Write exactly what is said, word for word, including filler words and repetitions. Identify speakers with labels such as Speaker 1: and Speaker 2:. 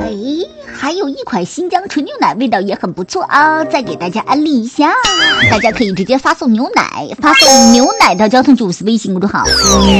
Speaker 1: 哎，还有一款新疆纯牛奶，味道也很不错啊！再给大家安利一下，大家可以直接发送牛奶，发送牛奶到交通主司微信公众号。